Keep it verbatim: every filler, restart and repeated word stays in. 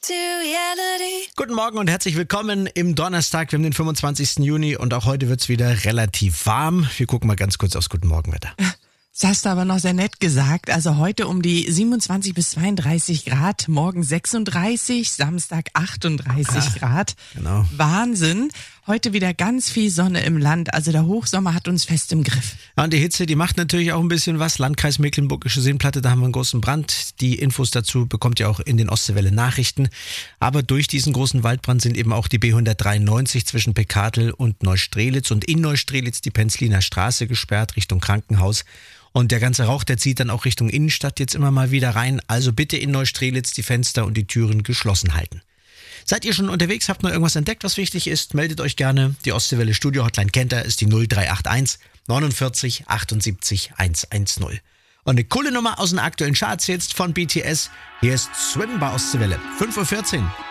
Guten Morgen und herzlich willkommen im Donnerstag. Wir haben den fünfundzwanzigsten Juni und auch heute wird es wieder relativ warm. Wir gucken mal ganz kurz aufs Guten Morgenwetter. Das hast du aber noch sehr nett gesagt. Also heute um die siebenundzwanzig bis zweiunddreißig Grad, morgen sechsunddreißig, Samstag achtunddreißig Ah, Grad. genau. Wahnsinn. Heute wieder ganz viel Sonne im Land. Also der Hochsommer hat uns fest im Griff. Ja, und die Hitze, die macht natürlich auch ein bisschen was. Landkreis Mecklenburgische Seenplatte, da haben wir einen großen Brand. Die Infos dazu bekommt ihr auch in den Ostseewelle Nachrichten. Aber durch diesen großen Waldbrand sind eben auch die B hundertdreiundneunzig zwischen Pekadl und Neustrelitz und in Neustrelitz die Penzliner Straße gesperrt Richtung Krankenhaus. Und der ganze Rauch, der zieht dann auch Richtung Innenstadt jetzt immer mal wieder rein. Also bitte in Neustrelitz die Fenster und die Türen geschlossen halten. Seid ihr schon unterwegs, habt noch irgendwas entdeckt, was wichtig ist, meldet euch gerne. Die Ostseewelle Studio Hotline kennt ihr, ist die null drei acht eins neunundvierzig achtundsiebzig hundertzehn. Und eine coole Nummer aus den aktuellen Charts jetzt von B T S. Hier ist Swim bei Ostseewelle, fünf Uhr vierzehn.